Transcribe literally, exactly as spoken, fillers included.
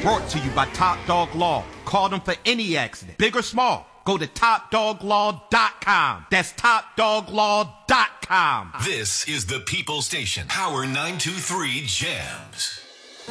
Brought to you by Top Dog Law. Call them for any accident, big or small. Go to top dog law dot com. That's top dog law dot com. This is the People Station. Power nine two three Jams.